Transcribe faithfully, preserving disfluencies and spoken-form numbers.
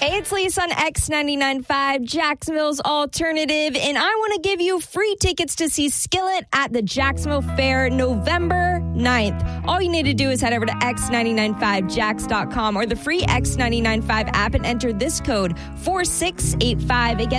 Hey, it's Lisa on X ninety-nine point five, Jacksonville's alternative, and I want to give you free tickets to see Skillet at the Jacksonville Fair November ninth. All you need to do is head over to x nine nine five jacks dot com or the free X ninety-nine point five app and enter this code four six eight five. Again,